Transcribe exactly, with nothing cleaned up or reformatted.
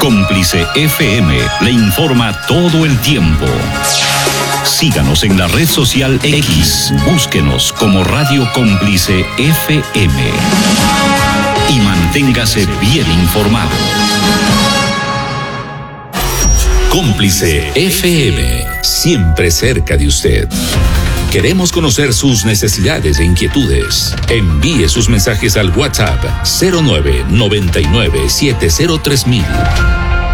Cómplice F M le informa todo el tiempo. Síganos en la red social X, búsquenos como Radio Cómplice F M y manténgase bien informado. Cómplice F M, siempre cerca de usted. Queremos conocer sus necesidades e inquietudes. Envíe sus mensajes al WhatsApp cero nueve noventa y nueve siete cero tres mil.